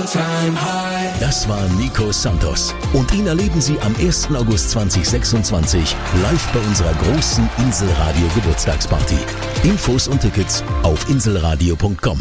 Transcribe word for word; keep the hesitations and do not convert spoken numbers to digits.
Das war Nico Santos. Und ihn erleben Sie am ersten August zweitausendsechsundzwanzig live bei unserer großen Inselradio Geburtstagsparty. Infos und Tickets auf inselradio punkt com.